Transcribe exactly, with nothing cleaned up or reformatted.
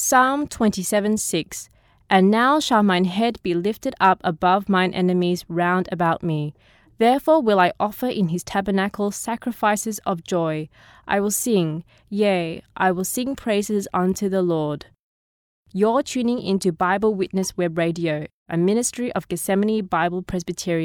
Psalm twenty-seven six. And now shall mine head be lifted up above mine enemies round about me. Therefore will I offer in his tabernacle sacrifices of joy. I will sing, yea, I will sing praises unto the Lord. You're tuning into Bible Witness Web Radio, a ministry of Gethsemane Bible Presbyterian.